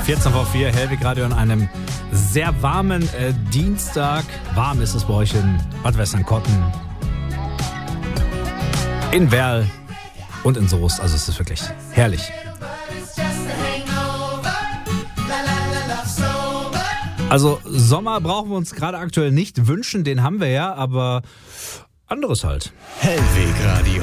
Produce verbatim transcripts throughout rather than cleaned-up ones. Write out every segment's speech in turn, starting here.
vierzehn vor vier, Hellwig Radio an einem sehr warmen äh, Dienstag. Warm ist es bei euch in Bad Westernkotten, in Werl und in Soest. Also es ist wirklich herrlich. Also Sommer brauchen wir uns gerade aktuell nicht wünschen, den haben wir ja, aber anderes halt. Hellwig Radio.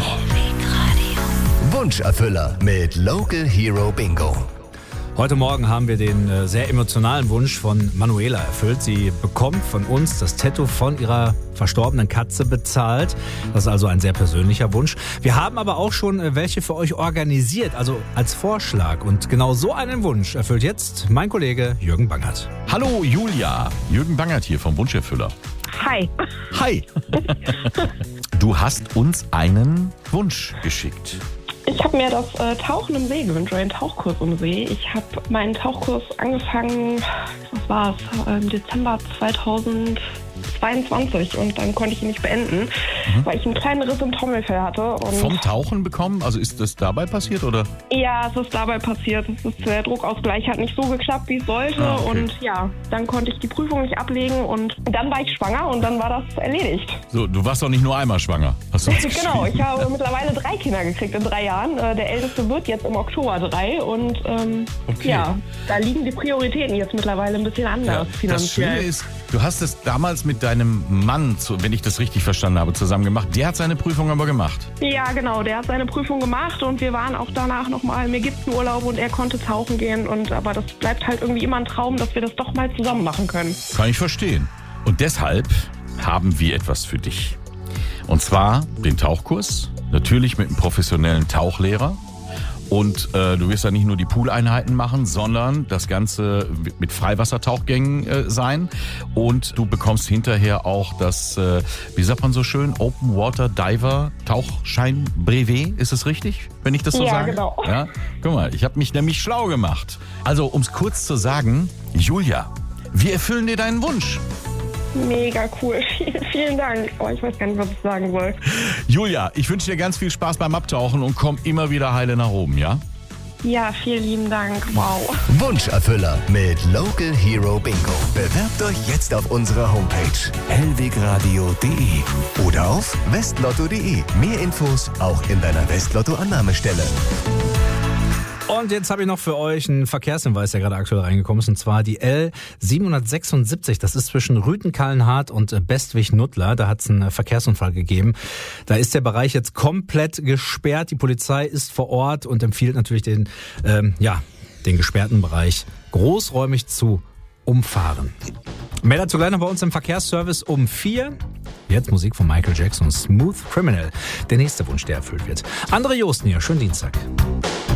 Wunscherfüller mit Local Hero Bingo. Heute Morgen haben wir den äh, sehr emotionalen Wunsch von Manuela erfüllt. Sie bekommt von uns das Tattoo von ihrer verstorbenen Katze bezahlt. Das ist also ein sehr persönlicher Wunsch. Wir haben aber auch schon äh, welche für euch organisiert, also als Vorschlag. Und genau so einen Wunsch erfüllt jetzt mein Kollege Jürgen Bangert. Hallo Julia, Jürgen Bangert hier vom Wunscherfüller. Hi. Hi. Du hast uns einen Wunsch geschickt. Ich habe mir das äh, Tauchen im See gewünscht, oder den Tauchkurs im See. Ich habe meinen Tauchkurs angefangen, was war es, im Dezember zweitausendzweiundzwanzig und dann konnte ich ihn nicht beenden, mhm. weil ich einen kleinen Riss im Trommelfell hatte. Und vom Tauchen bekommen? Also ist das dabei passiert, oder? Ja, es ist dabei passiert. Es ist, der Druckausgleich hat nicht so geklappt, wie es sollte. Ah, okay. Und ja, dann konnte ich die Prüfung nicht ablegen und dann war ich schwanger und dann war das erledigt. So, du warst doch nicht nur einmal schwanger. Hast du uns Genau, ich habe mittlerweile drei Kinder gekriegt in drei Jahren. Der älteste wird jetzt im Oktober drei und ähm, okay. ja, da liegen die Prioritäten jetzt mittlerweile ein bisschen anders ja, finanziell. Das Schöne ist, du hast es damals mit deinem Mann, wenn ich das richtig verstanden habe, zusammen gemacht. Der hat seine Prüfung aber gemacht. Ja, genau, der hat seine Prüfung gemacht und wir waren auch danach nochmal im Ägyptenurlaub und er konnte tauchen gehen. Und aber das bleibt halt irgendwie immer ein Traum, dass wir das doch mal zusammen machen können. Kann ich verstehen. Und deshalb haben wir etwas für dich. Und zwar den Tauchkurs, natürlich mit einem professionellen Tauchlehrer. Und äh, du wirst ja nicht nur die Pooleinheiten machen, sondern das Ganze mit Freiwassertauchgängen äh, sein. Und du bekommst hinterher auch das, äh, wie sagt man so schön, Open Water Diver Tauchschein Brevet. Ist es richtig, wenn ich das so ja, sage? Genau. Ja, genau. Guck mal, ich habe mich nämlich schlau gemacht. Also, um es kurz zu sagen, Julia, wir erfüllen dir deinen Wunsch. Mega cool. Vielen, vielen Dank. Oh, ich weiß gar nicht, was ich sagen soll. Julia, ich wünsche dir ganz viel Spaß beim Abtauchen und komm immer wieder heile nach oben, ja? Ja, vielen lieben Dank. Wow. Wunscherfüller mit Local Hero Bingo. Bewerbt euch jetzt auf unserer Homepage hellwegradio punkt de oder auf westlotto punkt de. Mehr Infos auch in deiner Westlotto-Annahmestelle. Und jetzt habe ich noch für euch einen Verkehrshinweis, der gerade aktuell reingekommen ist, und zwar die L siebenhundertsechsundsiebzig. Das ist zwischen Rüthen-Kallenhardt und Bestwig-Nuttlar. Da hat es einen Verkehrsunfall gegeben. Da ist der Bereich jetzt komplett gesperrt. Die Polizei ist vor Ort und empfiehlt natürlich den, ähm, ja, den gesperrten Bereich großräumig zu umfahren. Mehr dazu gleich noch bei uns im Verkehrsservice um vier. Jetzt Musik von Michael Jackson, Smooth Criminal. Der nächste Wunsch, der erfüllt wird. Andre Josten hier, schönen Dienstag.